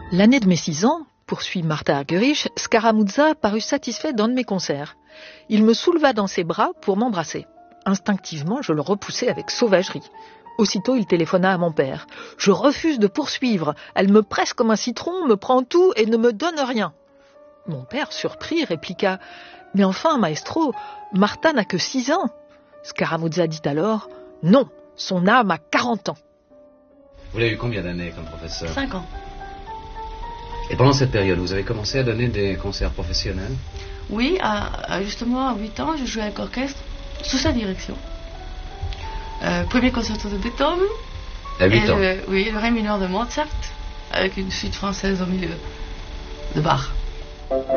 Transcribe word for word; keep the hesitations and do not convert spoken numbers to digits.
L'année de mes six ans, poursuit Martha Argerich, Scaramuzza parut satisfait d'un de mes concerts. Il me souleva dans ses bras pour m'embrasser. Instinctivement, je le repoussai avec sauvagerie. Aussitôt, il téléphona à mon père. « Je refuse de poursuivre. Elle me presse comme un citron, me prend tout et ne me donne rien. » Mon père, surpris, répliqua « Mais enfin, maestro, Martha n'a que six ans. » Scaramuzza dit alors « Non, son âme a quarante ans. » Vous l'avez eu combien d'années comme professeur? Cinq ans. Et pendant cette période, vous avez commencé à donner des concerts professionnels? Oui, à, à justement à huit ans, je jouais avec orchestre sous sa direction. Euh, premier concerto de Beethoven. À huit ans? Le, oui, le Ré mineur de Mozart, avec une suite française au milieu de Bach.